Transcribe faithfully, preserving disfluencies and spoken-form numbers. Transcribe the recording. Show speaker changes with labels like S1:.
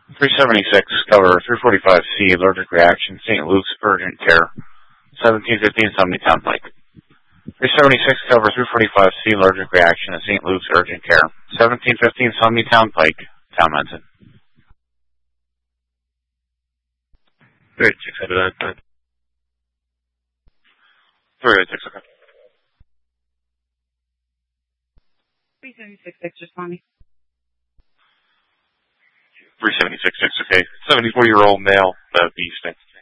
S1: three seventy-six, cover three forty-five C, allergic reaction, Saint Luke's, urgent care, seventeen fifteen, Town Pike. three seventy-six, cover three forty-five C, allergic reaction, Saint Luke's, urgent care, seventeen fifteen, Town Pike, Town Medicine.
S2: Great, six out of that time.
S1: three eighty-six, okay.
S3: three seventy-six, six, responding.
S2: three seventy-six, six, okay. seventy-four-year-old male, uh, Bee Sting.